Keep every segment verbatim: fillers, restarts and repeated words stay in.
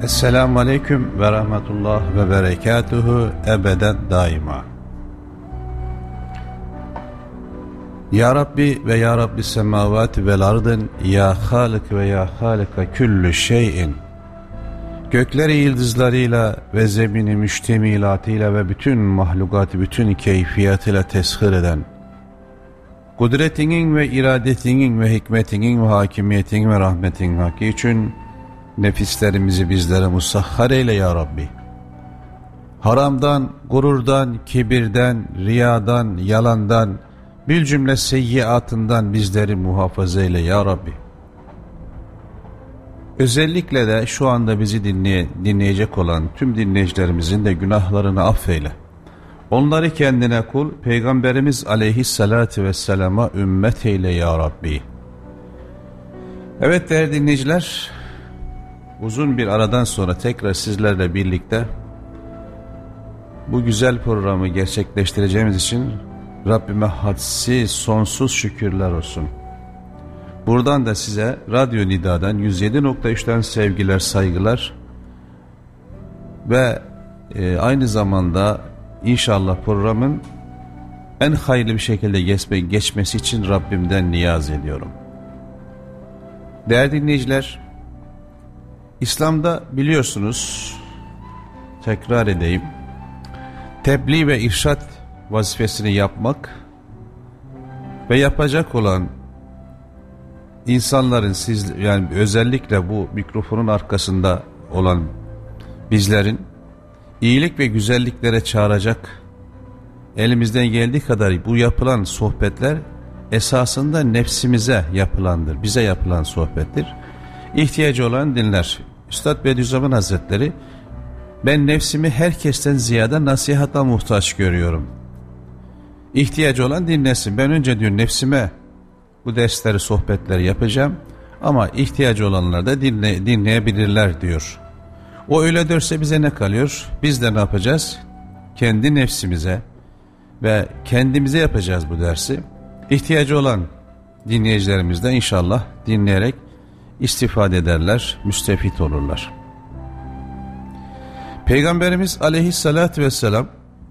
Esselamu Aleyküm ve Rahmetullah ve Berekatuhu ebeden daima. Ya Rabbi ve Ya Rabbi semavati vel ardın, Ya Halik ve Ya Halika küllü şeyin. Gökleri yıldızlarıyla ve zemini müştemilatıyla ve bütün mahlukat bütün keyfiyatıyla teshir eden, kudretinin ve iradetinin ve hikmetinin ve hakimiyetinin ve rahmetinin hakkı için nefislerimizi bizlere musahhar eyle ya Rabbi. Haramdan, gururdan, kibirden, riyadan, yalandan, bil cümle seyyiatından bizleri muhafaza eyle ya Rabbi. Özellikle de şu anda bizi dinleye, dinleyecek olan tüm dinleyicilerimizin de günahlarını affeyle. Onları kendine kul, Peygamberimiz aleyhissalatu vesselama ümmet eyle ya Rabbi. Evet değerli dinleyiciler, uzun bir aradan sonra tekrar sizlerle birlikte bu güzel programı gerçekleştireceğimiz için Rabbime hadsiz sonsuz şükürler olsun. Buradan da size Radyo Nida'dan yüz yedi nokta üçten sevgiler, saygılar ve e, aynı zamanda inşallah programın en hayırlı bir şekilde geçme, geçmesi için Rabbimden niyaz ediyorum. Değerli dinleyiciler, İslam'da biliyorsunuz, tekrar edeyim, tebliğ ve irşat vazifesini yapmak ve yapacak olan insanların, siz yani özellikle bu mikrofonun arkasında olan bizlerin iyilik ve güzelliklere çağıracak, elimizden geldiği kadar bu yapılan sohbetler esasında nefsimize yapılandır, bize yapılan sohbettir. İhtiyacı olan dinler. Üstad Bediüzzaman Hazretleri, ben nefsimi herkesten ziyade nasihata muhtaç görüyorum. İhtiyacı olan dinlesin. Ben önce diyor nefsime bu dersleri, sohbetleri yapacağım ama ihtiyacı olanlar da dinle, dinleyebilirler diyor. O öyle derse bize ne kalıyor? Biz de ne yapacağız? Kendi nefsimize ve kendimize yapacağız bu dersi. İhtiyacı olan dinleyicilerimiz de inşallah dinleyerek istifade ederler, müstefit olurlar. Peygamberimiz aleyhissalatü vesselam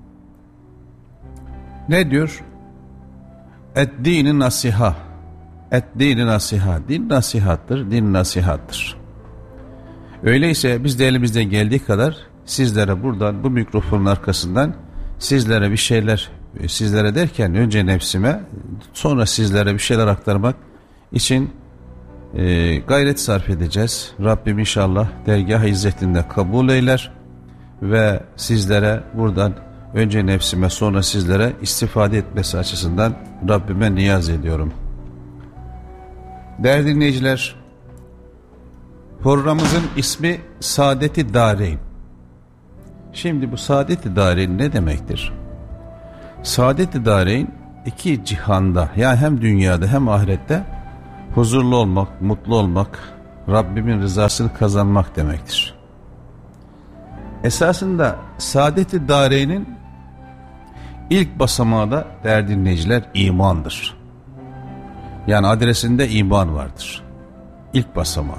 ne diyor? Et-dini nasiha. Et-dini nasiha. Din nasihattır, din nasihattır. Öyleyse biz de elimizden geldiği kadar sizlere buradan, bu mikrofonun arkasından sizlere bir şeyler, sizlere derken önce nefsime, sonra sizlere bir şeyler aktarmak için e, gayret sarf edeceğiz. Rabbim inşallah dergâh-ı izzetinde kabul eyler ve sizlere buradan önce nefsime, sonra sizlere istifade etmesi açısından Rabbime niyaz ediyorum. Değerli dinleyiciler, programımızın ismi Saadet-i Dâreyn. Şimdi bu Saadet-i Dâreyn ne demektir? Saadet-i Dâreyn iki cihanda, yani hem dünyada hem ahirette huzurlu olmak, mutlu olmak, Rabbimin rızasını kazanmak demektir. Esasında Saadet-i Dâreyn'in ilk basamağı da değerli dinleyiciler imandır. Yani adresinde iman vardır. İlk basamağı.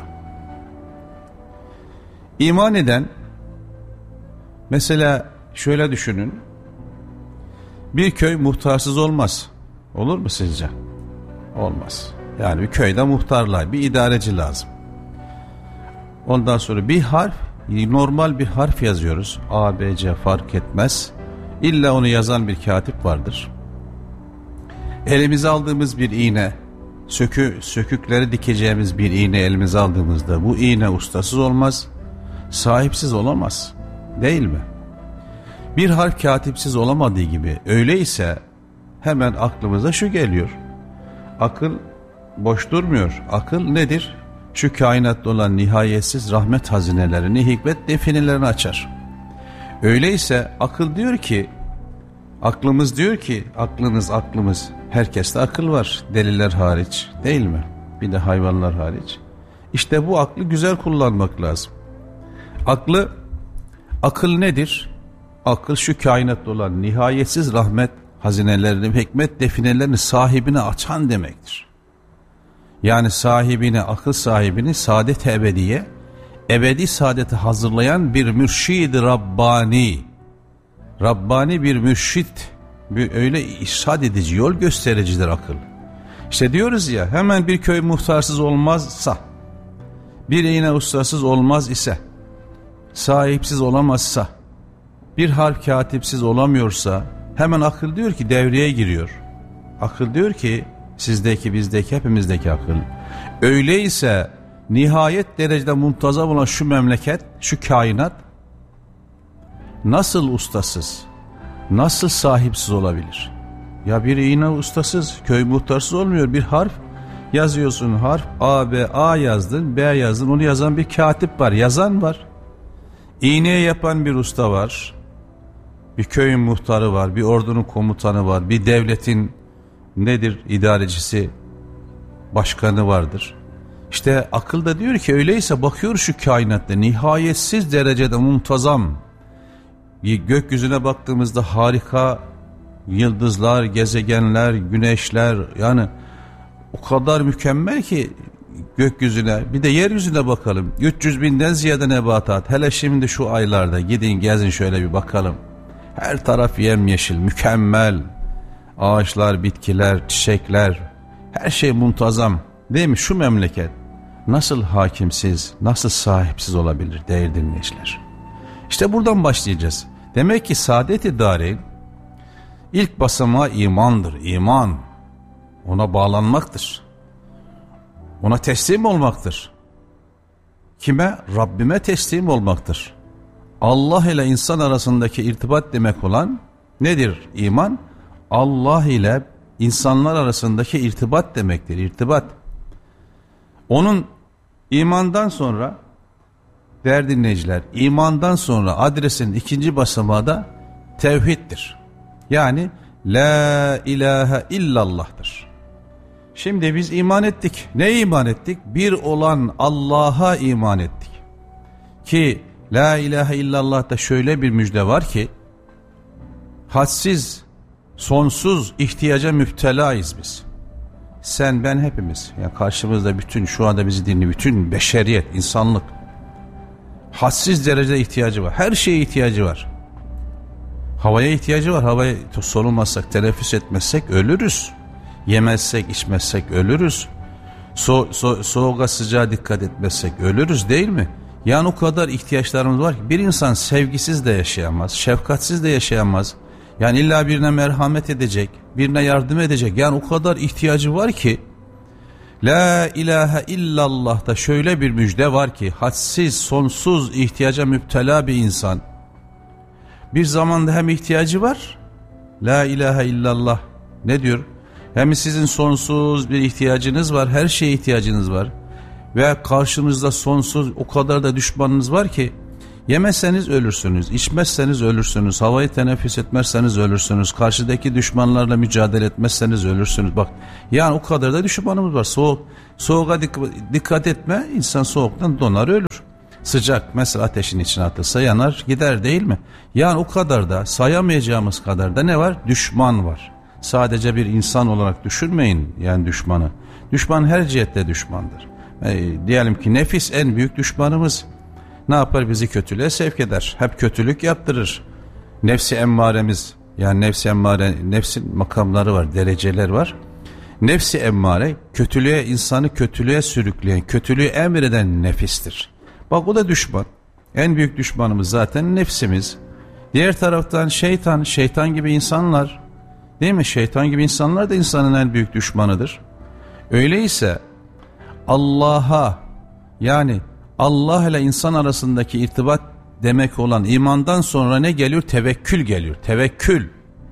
İman eden, mesela şöyle düşünün, bir köy muhtarsız olmaz. Olur mu sizce? Olmaz. Yani bir köyde muhtarlar, bir idareci lazım. Ondan sonra bir harf, normal bir harf yazıyoruz. A, B, C fark etmez. İlla onu yazan bir katip vardır. Elimize aldığımız bir iğne, sökü, sökükleri dikeceğimiz bir iğne elimize aldığımızda bu iğne ustasız olmaz, sahipsiz olamaz. Değil mi? Bir harf katipsiz olamadığı gibi, öyleyse hemen aklımıza şu geliyor. Akıl boş durmuyor. Akıl nedir? Şu kainatta olan nihayetsiz rahmet hazinelerini, hikmet definelerini açar. Öyleyse akıl diyor ki, aklımız diyor ki, aklınız aklımız, herkeste akıl var, deliler hariç, değil mi? Bir de hayvanlar hariç. İşte bu aklı güzel kullanmak lazım. Aklı, akıl nedir? Akıl şu kainatta olan nihayetsiz rahmet hazinelerini, hikmet definelerini sahibine açan demektir. Yani sahibine, akıl sahibini saadet ebediye, ebedi saadeti hazırlayan bir mürşid-i Rabbani, Rabbani bir mürşit, bir öyle irşad edici, yol göstericidir akıl. İşte diyoruz ya, hemen bir köy muhtarsız olmazsa, bir iğne ustasız olmaz ise, sahipsiz olamazsa, bir harf katipsiz olamıyorsa, hemen akıl diyor ki devreye giriyor. Akıl diyor ki sizdeki, bizdeki, hepimizdeki akıl. Öyleyse nihayet derecede muntazam olan şu memleket, şu kainat nasıl ustasız, nasıl sahipsiz olabilir? Ya bir iğne ustasız, köy muhtarsız olmuyor. Bir harf yazıyorsun, harf A, B, A yazdın, B yazdın, onu yazan bir katip var, yazan var. İğneyi yapan bir usta var. Bir köyün muhtarı var, bir ordunun komutanı var, bir devletin nedir idarecisi, başkanı vardır. İşte akıl da diyor ki öyleyse bakıyor şu kainatta nihayetsiz derecede muntazam, gökyüzüne baktığımızda harika yıldızlar, gezegenler, güneşler, yani o kadar mükemmel ki gökyüzüne, bir de yeryüzüne bakalım. üç yüz binden ziyade nebatat. Hele şimdi şu aylarda gidin gezin şöyle bir bakalım. Her taraf yemyeşil, mükemmel. Ağaçlar, bitkiler, çiçekler, her şey muntazam. Değil mi? Şu memleket nasıl hakimsiz, nasıl sahipsiz olabilir değerli dinleyiciler? İşte buradan başlayacağız. Demek ki saadet-i dareyn ilk basamağı imandır. İman. Ona bağlanmaktır. Ona teslim olmaktır. Kime? Rabbime teslim olmaktır. Allah ile insan arasındaki irtibat demek olan nedir iman? Allah ile insanlar arasındaki irtibat demektir. İrtibat. Onun imandan sonra değerli dinleyiciler, imandan sonra adresin ikinci basamağı da tevhiddir. Yani la ilahe illallah'tır. Şimdi biz iman ettik. Ne iman ettik? Bir olan Allah'a iman ettik. Ki la ilahe illallah'ta şöyle bir müjde var ki hadsiz, sonsuz ihtiyaca müptelayız biz. Sen, ben, hepimiz. Yani karşımızda bütün, şu anda bizi dinleyen bütün beşeriyet, insanlık hadsiz derecede ihtiyacı var. Her şeye ihtiyacı var. Havaya ihtiyacı var. Havayı solunmazsak, teneffüs etmezsek ölürüz. Yemezsek, içmezsek ölürüz. So, so, soğuğa sıcağa dikkat etmezsek ölürüz, değil mi? Yani o kadar ihtiyaçlarımız var ki bir insan sevgisiz de yaşayamaz, şefkatsiz de yaşayamaz. Yani illa birine merhamet edecek, birine yardım edecek. Yani o kadar ihtiyacı var ki la ilahe illallah'ta şöyle bir müjde var ki hadsiz, sonsuz ihtiyaca müptela bir insan bir zamanda hem ihtiyacı var, la ilahe illallah ne diyor? Hem sizin sonsuz bir ihtiyacınız var, her şeye ihtiyacınız var ve karşınızda sonsuz o kadar da düşmanınız var ki yemezseniz ölürsünüz, içmezseniz ölürsünüz, havayı teneffüs etmezseniz ölürsünüz, karşıdaki düşmanlarla mücadele etmezseniz ölürsünüz. Bak yani o kadar da düşmanımız var. Soğuk, soğuğa dikkat etme, insan soğuktan donar ölür. Sıcak mesela ateşin içine atılsa yanar gider, değil mi? Yani o kadar da sayamayacağımız kadar da ne var? Düşman var. Sadece bir insan olarak düşünmeyin yani düşmanı. Düşman her cihette düşmandır. E, diyelim ki nefis en büyük düşmanımız. Ne yapar? Bizi kötülüğe sevk eder. Hep kötülük yaptırır. Nefsi emmaremiz, yani nefsi emmare, nefsin makamları var, dereceler var. Nefsi emmare kötülüğe, insanı kötülüğe sürükleyen, kötülüğü emreden nefistir. Bak o da düşman. En büyük düşmanımız zaten nefsimiz. Diğer taraftan şeytan, şeytan gibi insanlar, değil mi? Şeytan gibi insanlar da insanın en büyük düşmanıdır. Öyleyse Allah'a, yani Allah ile insan arasındaki irtibat demek olan imandan sonra ne geliyor? Tevekkül geliyor. Tevekkül.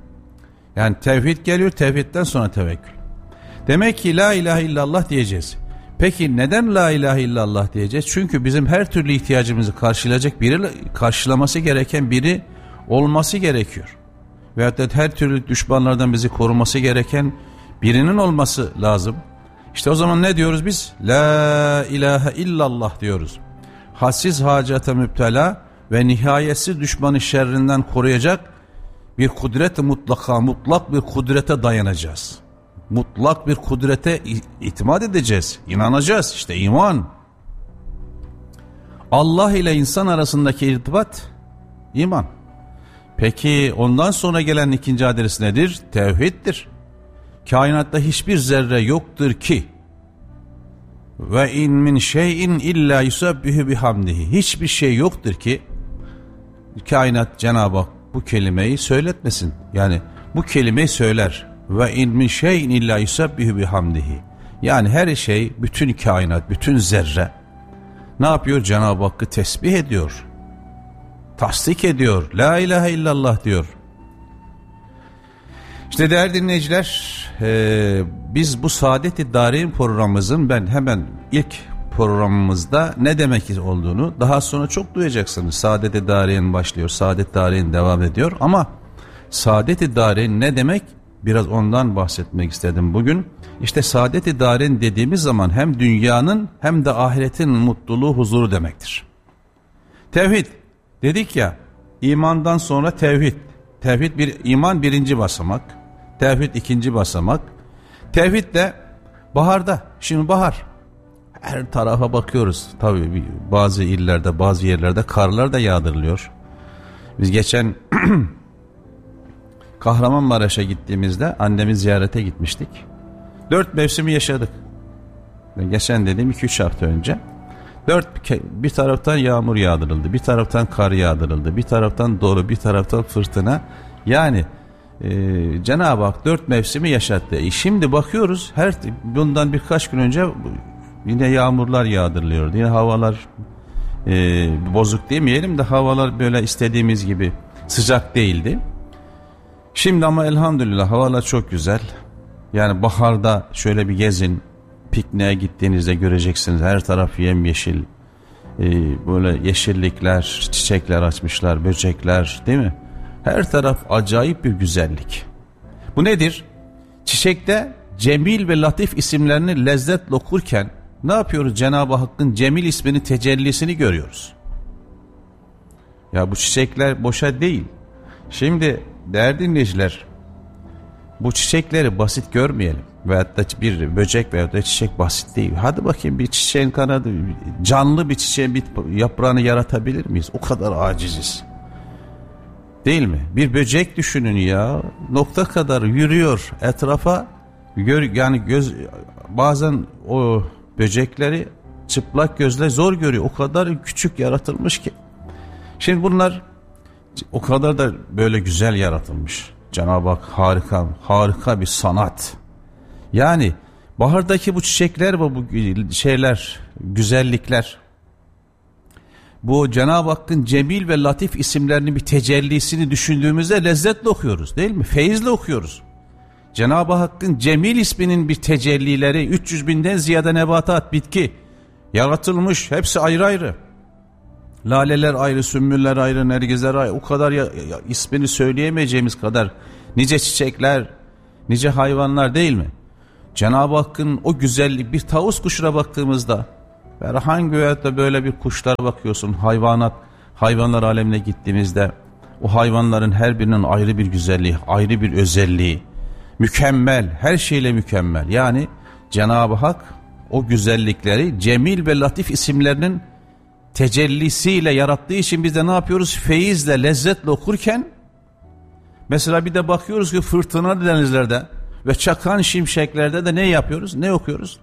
Yani tevhid geliyor, tevhidden sonra tevekkül. Demek ki la ilahe illallah diyeceğiz. Peki neden la ilahe illallah diyeceğiz? Çünkü bizim her türlü ihtiyacımızı karşılayacak biri, karşılaması gereken biri olması gerekiyor. Veyahut da her türlü düşmanlardan bizi koruması gereken birinin olması lazım. İşte o zaman ne diyoruz biz? La ilahe illallah diyoruz. Hadsiz hacata müptela ve nihayetsiz düşmanı şerrinden koruyacak bir kudret-i mutlaka, mutlak bir kudrete dayanacağız. Mutlak bir kudrete itimat edeceğiz, inanacağız. İşte iman. Allah ile insan arasındaki irtibat iman. Peki ondan sonra gelen ikinci adres nedir? Tevhiddir. Kainatta hiçbir zerre yoktur ki ve in min şeyin illa yusabbihu bihamdihi. Hiçbir şey yoktur ki kainat Cenab-ı Hak bu kelimeyi söyletmesin. Yani bu kelimeyi söyler. Ve in min şeyin illa yusabbihu bihamdihi. Yani her şey, bütün kainat, bütün zerre ne yapıyor? Cenab-ı Hakk'ı tesbih ediyor. Tasdik ediyor. La ilahe illallah diyor. İşte değerli dinleyiciler, e, biz bu Saadet-i Dareyn programımızın ben hemen ilk programımızda ne demek olduğunu daha sonra çok duyacaksınız. Saadet-i Dareyn başlıyor, Saadet-i Dareyn devam ediyor ama Saadet-i Dareyn ne demek? Biraz ondan bahsetmek istedim bugün. İşte Saadet-i Dareyn dediğimiz zaman hem dünyanın hem de ahiretin mutluluğu, huzuru demektir. Tevhid dedik ya, imandan sonra tevhid. Tevhid bir iman birinci basamak. Tevhid ikinci basamak. Tevhid de baharda. Şimdi bahar. Her tarafa bakıyoruz. Tabii bazı illerde, bazı yerlerde karlar da yağdırılıyor. Biz geçen Kahramanmaraş'a gittiğimizde annemi ziyarete gitmiştik. Dört mevsimi yaşadık. Geçen dediğim iki üç hafta önce. Dört, bir taraftan yağmur yağdırıldı, bir taraftan kar yağdırıldı, bir taraftan dolu, bir taraftan fırtına. Yani e, Cenab-ı Hak dört mevsimi yaşattı. E şimdi bakıyoruz, her bundan birkaç gün önce yine yağmurlar yağdırılıyordu. Yine havalar e, bozuk demeyelim de havalar böyle istediğimiz gibi sıcak değildi. Şimdi ama elhamdülillah havalar çok güzel. Yani baharda şöyle bir gezin, pikniğe gittiğinizde göreceksiniz her taraf yemyeşil, ee, böyle yeşillikler, çiçekler açmışlar, böcekler, değil mi? Her taraf acayip bir güzellik. Bu nedir? Çiçekte Cemil ve Latif isimlerini lezzetle okurken ne yapıyoruz? Cenab-ı Hakk'ın Cemil ismini, tecellisini görüyoruz. Ya bu çiçekler boşa değil. Şimdi değerli dinleyiciler, bu çiçekleri basit görmeyelim. Veyahut da bir böcek veyahut da çiçek basit değil. Hadi bakayım, bir çiçeğin kanadı, canlı bir çiçeğin bir yaprağını yaratabilir miyiz? O kadar aciziz. Değil mi? Bir böcek düşünün ya. Nokta kadar yürüyor etrafa. Gör, yani göz, bazen o böcekleri çıplak gözle zor görüyor. O kadar küçük yaratılmış ki. Şimdi bunlar o kadar da böyle güzel yaratılmış. Cenab-ı Hak harika, harika bir sanat. Yani bahardaki bu çiçekler ve bu şeyler, güzellikler, bu Cenab-ı Hakk'ın Cemil ve Latif isimlerinin bir tecellisini düşündüğümüzde lezzetle okuyoruz, değil mi? Feyizle okuyoruz. Cenab-ı Hakk'ın Cemil isminin bir tecellileri, üç yüz binden ziyade nebatat, bitki yaratılmış, hepsi ayrı ayrı. Laleler ayrı, sümbüller ayrı, nergizler ayrı, o kadar ya, ya, ismini söyleyemeyeceğimiz kadar nice çiçekler, nice hayvanlar, değil mi? Cenab-ı Hakk'ın o güzellik, bir tavus kuşuna baktığımızda, herhangi bir böyle bir kuşlara bakıyorsun, hayvanat, hayvanlar alemine gittiğimizde, o hayvanların her birinin ayrı bir güzelliği, ayrı bir özelliği, mükemmel, her şeyle mükemmel. Yani Cenab-ı Hak o güzellikleri Cemil ve Latif isimlerinin tecellisiyle yarattığı için biz de ne yapıyoruz? Feyizle, lezzetle okurken, mesela bir de bakıyoruz ki fırtınalı denizlerde ve çakan şimşeklerde de ne yapıyoruz? Ne okuyoruz?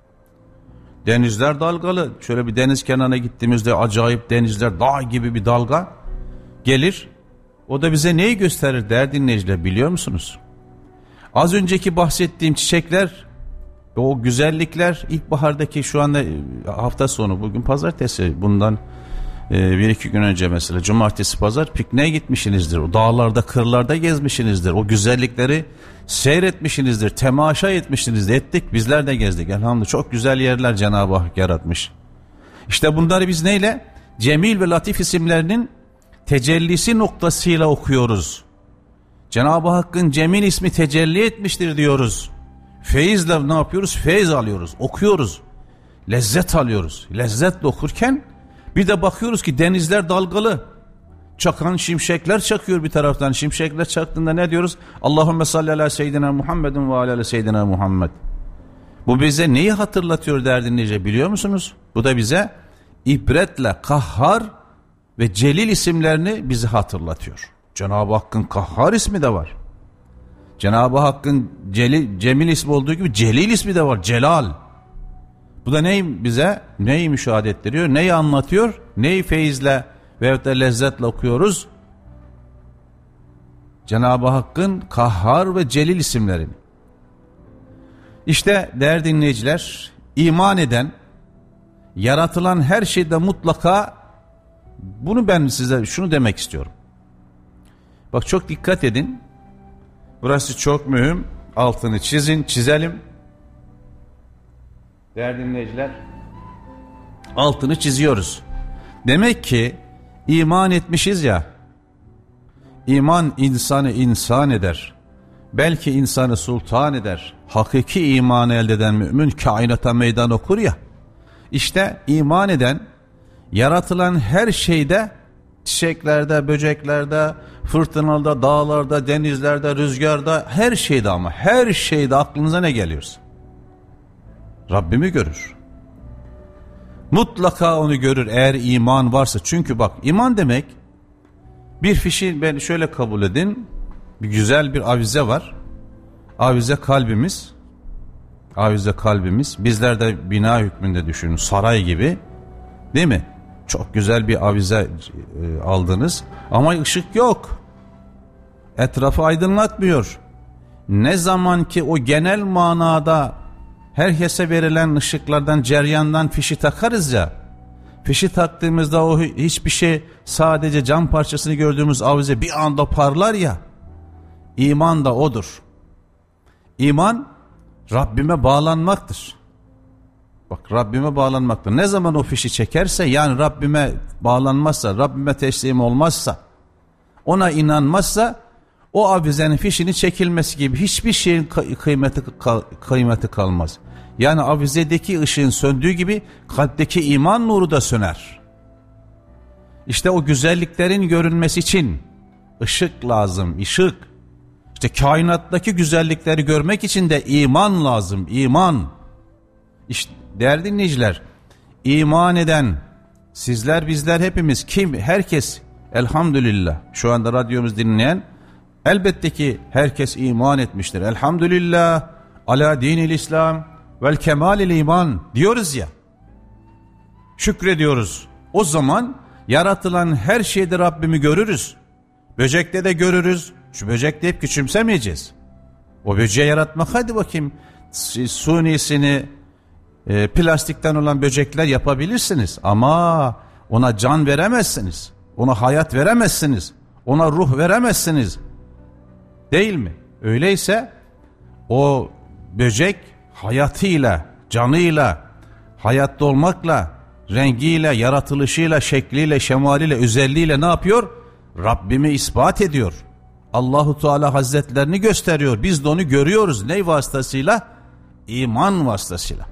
Denizler dalgalı. Şöyle bir deniz kenarına gittiğimizde acayip denizler, dağ gibi bir dalga gelir. O da bize neyi gösterir değerli dinleyiciler, biliyor musunuz? Az önceki bahsettiğim çiçekler, o güzellikler ilkbahardaki, şu anda hafta sonu, bugün pazartesi, bundan e, bir iki gün önce mesela cumartesi pazar pikniğe gitmişsinizdir. O dağlarda, kırlarda gezmişsinizdir. O güzellikleri seyretmişsinizdir. Temaşa etmişsinizdir. Ettik, bizler de gezdik. Elhamdülillah çok güzel yerler Cenab-ı Hak yaratmış. İşte bunları biz neyle? Cemil ve Latif isimlerinin tecellisi noktasıyla okuyoruz. Cenab-ı Hakk'ın Cemil ismi tecelli etmiştir diyoruz. Feyizle ne yapıyoruz? Feyiz alıyoruz, okuyoruz, lezzet alıyoruz. Lezzetle okurken bir de bakıyoruz ki denizler dalgalı, çakan şimşekler çakıyor bir taraftan. Şimşekler çaktığında ne diyoruz? Allahümme salli ala seyyidina Muhammedin ve ala seyyidina Muhammed. Bu bize neyi hatırlatıyor değerli dinleyiciler, biliyor musunuz? Bu da bize ibretle Kahhar ve Celil isimlerini bize hatırlatıyor. Cenab-ı Hakk'ın Kahhar ismi de var. Cenab-ı Hakk'ın Celil, Cemil ismi olduğu gibi Celil ismi de var. Celal. Bu da neyi bize, neyi müşahede ettiriyor, neyi anlatıyor, neyi feyizle veyahut da lezzetle okuyoruz? Cenab-ı Hakk'ın Kahhar ve Celil isimlerini. İşte değerli dinleyiciler, iman eden, yaratılan her şeyde mutlaka, bunu ben size şunu demek istiyorum. Bak çok dikkat edin. Burası çok mühim. Altını çizin, çizelim. Değerli dinleyiciler, altını çiziyoruz. Demek ki iman etmişiz ya, iman insanı insan eder. Belki insanı sultan eder. Hakiki imanı elde eden mümin kainata meydan okur ya. İşte iman eden, yaratılan her şeyde, çiçeklerde, böceklerde, fırtınalarda, dağlarda, denizlerde, rüzgarda, her şeyde, ama her şeyde aklınıza ne geliyorsa Rabbimi görür. Mutlaka onu görür eğer iman varsa. Çünkü bak, iman demek, bir fişi ben şöyle kabul edin, bir güzel bir avize var. Avize kalbimiz. Avize kalbimiz. Bizler de bina hükmünde düşünün, saray gibi, değil mi? Çok güzel bir avize e, aldınız ama ışık yok. Etrafı aydınlatmıyor. Ne zaman ki o genel manada herkese verilen ışıklardan, ceryandan fişi takarız ya, fişi taktığımızda o hiçbir şey, sadece cam parçasını gördüğümüz avize bir anda parlar ya, iman da odur. İman Rabbime bağlanmaktır. Bak, Rabbime bağlanmaktır. Ne zaman o fişi çekerse, yani Rabbime bağlanmazsa, Rabbime teslim olmazsa, ona inanmazsa, o avizenin fişini çekilmesi gibi hiçbir şeyin kıymeti, kıymeti kalmaz. Yani avizedeki ışığın söndüğü gibi kalpteki iman nuru da söner. İşte o güzelliklerin görünmesi için ışık lazım, ışık. İşte kainattaki güzellikleri görmek için de iman lazım, iman. İşte değerli dinleyiciler, iman eden sizler, bizler, hepimiz, kim, herkes, elhamdülillah şu anda radyomuz dinleyen, elbette ki herkes iman etmiştir. Elhamdülillah ala dinil İslam vel kemalil iman diyoruz ya, şükrediyoruz. O zaman yaratılan her şeyde Rabbimi görürüz. Böcekte de görürüz. Şu böcekte hep küçümsemeyeceğiz. O böceği yaratmak, hadi bakayım, sunisini, e, plastikten olan böcekler yapabilirsiniz ama ona can veremezsiniz. Ona hayat veremezsiniz. Ona ruh veremezsiniz. Değil mi? Öyleyse o böcek hayatıyla, canıyla, hayatta olmakla, rengiyle, yaratılışıyla, şekliyle, şemaliyle, özelliğiyle ne yapıyor? Rabbimi ispat ediyor. Allahu Teala Hazretlerini gösteriyor. Biz de onu görüyoruz. Ne vasıtasıyla? İman vasıtasıyla.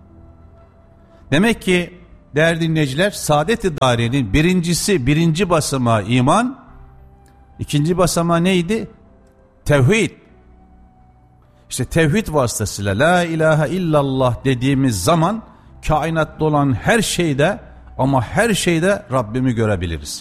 Demek ki değerli dinleyiciler, Saadet-i Dâre'nin birincisi, birinci basamağı iman, ikinci basamağı neydi? Tevhid. İşte tevhid vasıtasıyla la ilahe illallah dediğimiz zaman kainatta olan her şeyde, ama her şeyde Rabbimi görebiliriz.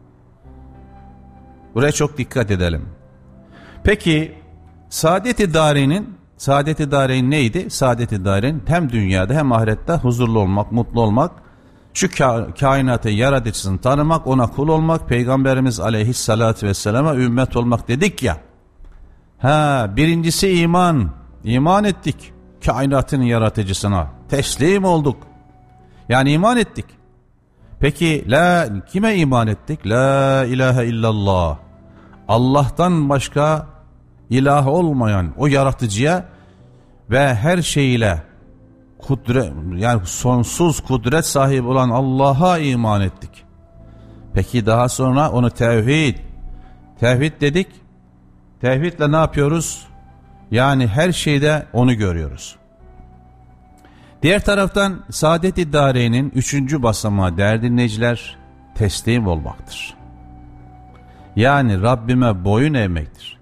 Buraya çok dikkat edelim. Peki Saadet-i Dâre'nin Saadet-i Dâre'nin neydi? Saadet-i Dâre'nin hem dünyada hem ahirette huzurlu olmak, mutlu olmak, şu ka- kainatı yaratıcısını tanımak, ona kul olmak, Peygamberimiz aleyhissalatü vesselama ümmet olmak dedik ya. Ha, birincisi iman. İman ettik. Kainatın yaratıcısına teslim olduk. Yani iman ettik. Peki la, kime iman ettik? La ilahe illallah. Allah'tan başka ilah olmayan o yaratıcıya ve her şeyiyle kudret, yani sonsuz kudret sahibi olan Allah'a iman ettik. Peki daha sonra onu tevhid. Tevhid dedik. Tevhidle ne yapıyoruz? Yani her şeyde onu görüyoruz. Diğer taraftan Saadet-i Dâre'nin üçüncü basamağı değerli dinleyiciler, teslim olmaktır. Yani Rabbime boyun eğmektir.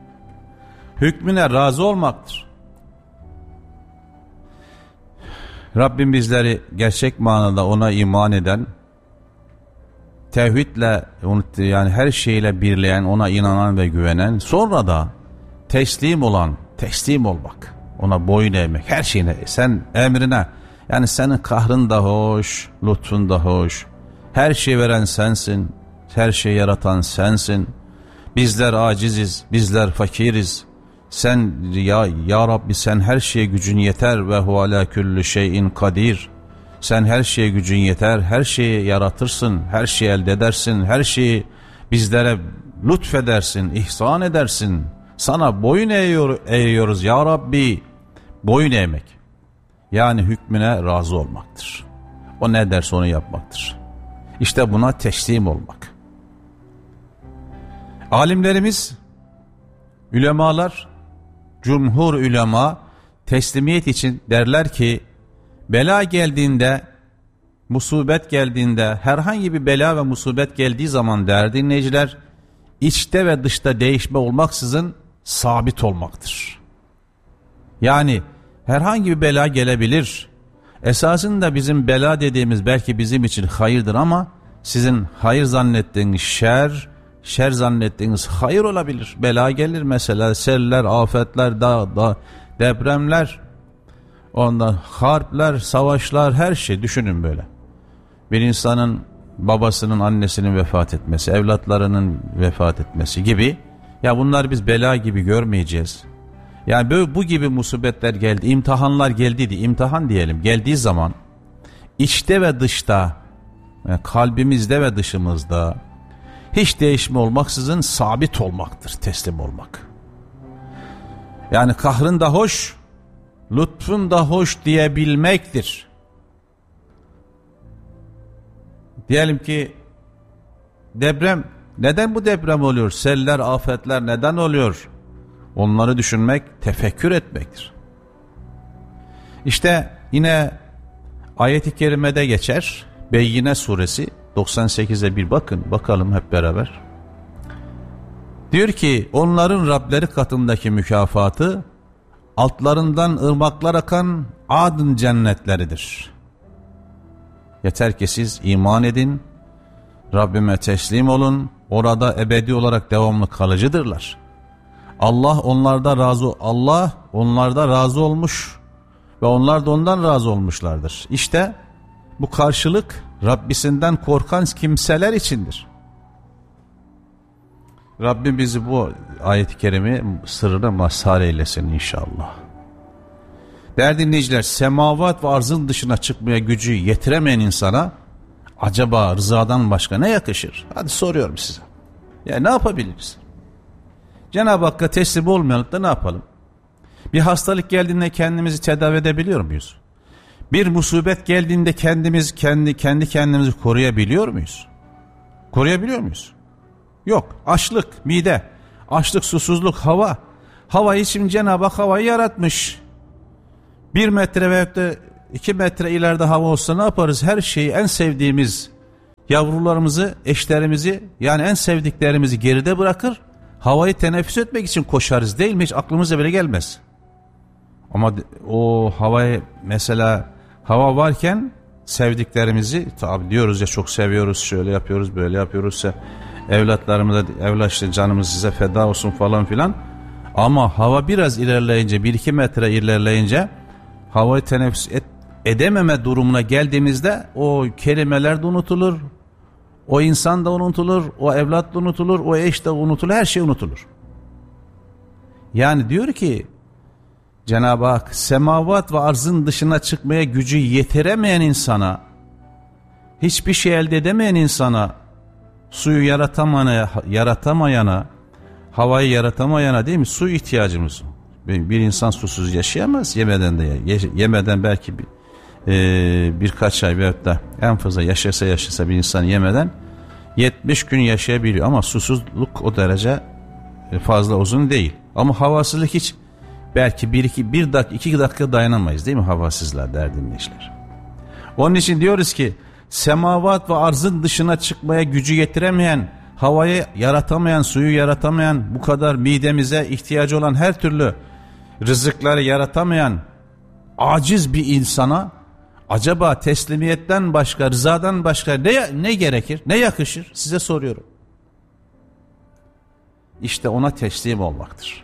Hükmüne razı olmaktır. Rabbim bizleri gerçek manada ona iman eden, tevhidle, yani her şeyle birleyen, ona inanan ve güvenen, sonra da teslim olan, teslim olmak, ona boyun eğmek, her şeyine, sen emrine, yani senin kahrın da hoş, lütfun da hoş, her şey veren sensin, her şeyi yaratan sensin, bizler aciziz, bizler fakiriz, sen ya, ya Rabbi sen her şeye gücün yeter ve hu ala kulli şeyin kadir. Sen her şeye gücün yeter, her şeyi yaratırsın, her şeyi elde edersin, her şeyi bizlere lütfedersin, ihsan edersin. Sana boyun eğiyor, eğiyoruz ya Rabbi. Boyun eğmek, yani hükmüne razı olmaktır. O ne derse onu yapmaktır. İşte buna teslim olmak. Alimlerimiz, ulemalar, cumhur ulema teslimiyet için derler ki, bela geldiğinde, musibet geldiğinde, herhangi bir bela ve musibet geldiği zaman değerli dinleyiciler, içte ve dışta değişme olmaksızın sabit olmaktır. Yani herhangi bir bela gelebilir. Esasında bizim bela dediğimiz belki bizim için hayırdır ama sizin hayır zannettiğiniz şer, şer zannettiğiniz hayır olabilir. Bela gelir mesela, seller, afetler, da, da, depremler, ondan harpler, savaşlar, her şey düşünün böyle. Bir insanın babasının, annesinin vefat etmesi, evlatlarının vefat etmesi gibi. Ya bunlar biz bela gibi görmeyeceğiz. Yani böyle bu gibi musibetler geldi, imtihanlar geldi, imtihan diyelim, geldiği zaman içte ve dışta, yani kalbimizde ve dışımızda hiç değişme olmaksızın sabit olmaktır, teslim olmak. Yani kahrın da hoş, lütfun da hoş diyebilmektir. Diyelim ki deprem, neden bu deprem oluyor? Seller, afetler neden oluyor? Onları düşünmek, tefekkür etmektir. İşte yine ayet-i kerimede geçer, Beyyine suresi doksan sekize bir bakın, bakalım hep beraber. Diyor ki, onların Rableri katındaki mükafatı, altlarından ırmaklar akan Adın cennetleridir. Yeter ki siz iman edin, Rabbime teslim olun, orada ebedi olarak devamlı kalıcıdırlar. Allah onlarda razı, Allah onlarda razı olmuş ve onlar da ondan razı olmuşlardır. İşte bu karşılık Rabbisinden korkan kimseler içindir. Rabbim bizi bu ayet-i kerime sırrına mazhar eylesin inşallah. Değerli dinleyiciler, semavat ve arzın dışına çıkmaya gücü yetiremeyen insana acaba rızadan başka ne yakışır? Hadi soruyorum size. Ya ne yapabiliriz? Cenab-ı Hakk'a teslim olmayalım da ne yapalım? Bir hastalık geldiğinde kendimizi tedavi edebiliyor muyuz? Bir musibet geldiğinde kendimiz kendi kendi kendimizi koruyabiliyor muyuz? Koruyabiliyor muyuz? Yok. Açlık, mide, açlık, susuzluk, hava. Hava için Cenab-ı Hak havayı yaratmış. Bir metre veyahut da iki metre ileride hava olsa ne yaparız? Her şeyi, en sevdiğimiz yavrularımızı, eşlerimizi, yani en sevdiklerimizi geride bırakır, havayı teneffüs etmek için koşarız değil mi? Hiç aklımıza bile gelmez. Ama o havayı, mesela hava varken sevdiklerimizi, tabi diyoruz ya çok seviyoruz, şöyle yapıyoruz, böyle yapıyoruz, evlatlarımıza, evlat işte canımız size feda olsun falan filan. Ama hava biraz ilerleyince, bir iki metre ilerleyince havayı teneffüs et, edememe durumuna geldiğimizde o kelimeler de unutulur, o insan da unutulur, o evlat da unutulur, o eş de unutulur, her şey unutulur. Yani diyor ki Cenab-ı Hak, semavat ve arzın dışına çıkmaya gücü yetiremeyen insana, hiçbir şey elde edemeyen insana, suyu yaratamayana, yaratamayana, havayı yaratamayana, değil mi? Su ihtiyacımız. Bir, bir insan susuz yaşayamaz, yemeden de yemeden belki bir, e, birkaç ay veyahut da en fazla yaşasa yaşasa bir insan yemeden yetmiş gün yaşayabiliyor ama susuzluk o derece fazla uzun değil. Ama havasızlık hiç, belki bir iki bir dakika iki dakika dayanamayız değil mi havasızlar değerli dinleyiciler. Onun için diyoruz ki semavat ve arzın dışına çıkmaya gücü yetiremeyen, havayı yaratamayan, suyu yaratamayan, bu kadar midemize ihtiyacı olan her türlü rızıkları yaratamayan aciz bir insana Acaba teslimiyetten başka, rızadan başka ne, ne gerekir, ne yakışır? Size soruyorum. İşte ona teslim olmaktır.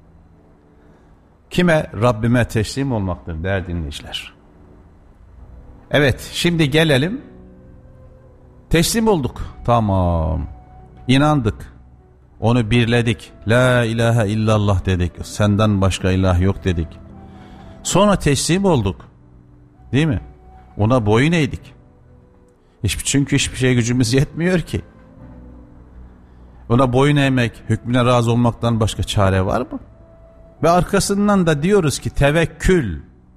Kime? Rabbime teslim olmaktır değerli dinleyiciler. Evet, şimdi gelelim. Teslim olduk. Tamam. İnandık. Onu birledik. La ilahe illallah dedik. Senden başka ilah yok dedik. Sonra teslim olduk. Değil mi? Ona boyun eğdik. Hiçbir, çünkü hiçbir şeye gücümüz yetmiyor ki. Ona boyun eğmek, hükmüne razı olmaktan başka çare var mı? Ve arkasından da diyoruz ki tevekkül.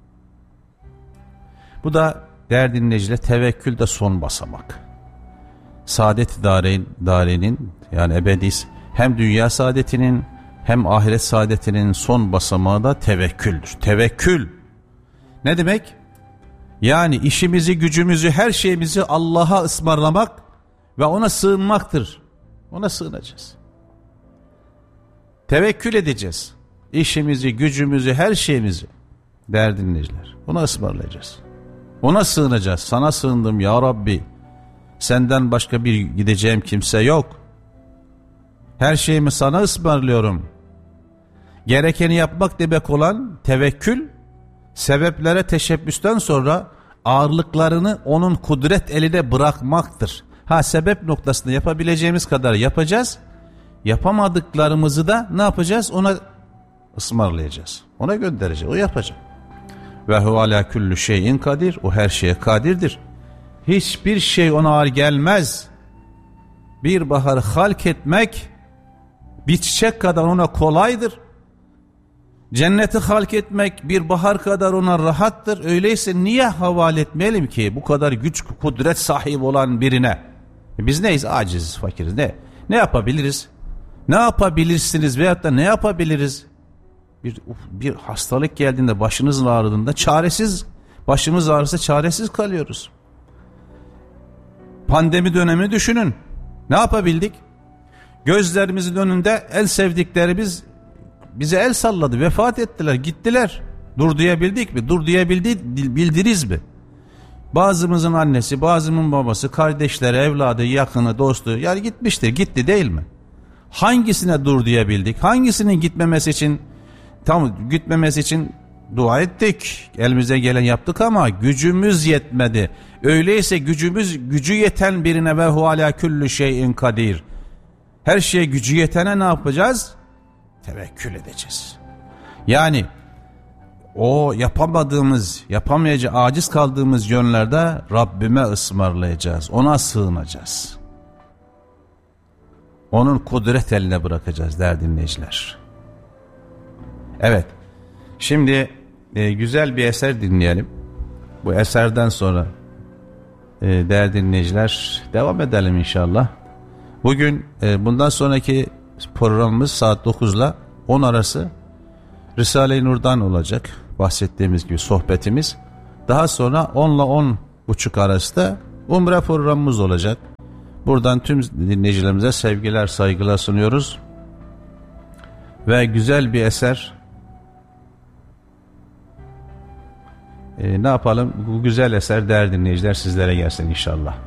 Bu da değerli dinleyiciler, tevekkül de son basamak. Saadet-i dareyn, darenin yani ebedi hem dünya saadetinin hem ahiret saadetinin son basamağı da tevekküldür. Tevekkül ne demek? Yani işimizi, gücümüzü, her şeyimizi Allah'a ısmarlamak ve ona sığınmaktır. Ona sığınacağız. Tevekkül edeceğiz. İşimizi, gücümüzü, her şeyimizi değerli dinleyiciler, ona ısmarlayacağız. Ona sığınacağız. Sana sığındım ya Rabbi. Senden başka bir gideceğim kimse yok. Her şeyimi sana ısmarlıyorum. Gerekeni yapmak demek olan tevekkül, sebeplere teşebbüsten sonra ağırlıklarını onun kudret eline bırakmaktır. Ha, sebep noktasında yapabileceğimiz kadar yapacağız. Yapamadıklarımızı da ne yapacağız? Ona ısmarlayacağız. Ona göndereceğiz. O yapacak. Ve hu ala kulli şeyin kadir. O her şeye kadirdir. Hiçbir şey ona ağır gelmez. Bir baharı halk etmek bir çiçek kadar ona kolaydır. Cenneti halk etmek bir bahar kadar ona rahattır. Öyleyse niye havale etmeyelim ki bu kadar güç, kudret sahibi olan birine? Biz neyiz? Aciziz, fakiriz. Ne? Ne yapabiliriz? Ne yapabilirsiniz veyahut da ne yapabiliriz? Bir, bir hastalık geldiğinde, başınızın ağrıdığında çaresiz, başımız ağrısa çaresiz kalıyoruz. Pandemi dönemi düşünün. Ne yapabildik? Gözlerimizin önünde en sevdiklerimiz bize el salladı, vefat ettiler, gittiler. Dur diyebildik mi? Dur diyebildik, bildiriz mi? Bazımızın annesi, bazımın babası, kardeşleri, evladı, yakını, dostu, yani gitmiştir, gitti değil mi? Hangisine dur diyebildik? Hangisinin gitmemesi için, tam gitmemesi için dua ettik. Elimize gelen yaptık ama gücümüz yetmedi. Öyleyse gücümüz, gücü yeten birine ve hu ala kulli şeyin kadir. Her şeye gücü yetene ne yapacağız? Tevekkül edeceğiz. Yani o yapamadığımız, yapamayacağız, aciz kaldığımız yönlerde Rabbime ısmarlayacağız. Ona sığınacağız. Onun kudret eline bırakacağız değerli dinleyiciler. Evet. Şimdi e, güzel bir eser dinleyelim. Bu eserden sonra e, değerli dinleyiciler devam edelim inşallah. Bugün e, bundan sonraki programımız saat dokuzla on arası Risale-i Nur'dan olacak. Bahsettiğimiz gibi sohbetimiz. Daha sonra onla on buçuk arası da Umre programımız olacak. Buradan tüm dinleyicilerimize sevgiler, saygılar sunuyoruz. Ve güzel bir eser. Ee, ne yapalım? Bu güzel eser değerli dinleyiciler sizlere gelsin inşallah.